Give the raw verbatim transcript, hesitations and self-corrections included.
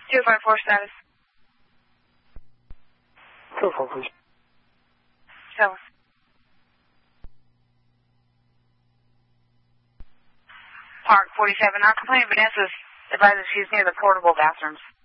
two five four status. Go for it, please. Seven. Park forty-seven. Not complaining. Vanessa's advises she's near the portable bathrooms.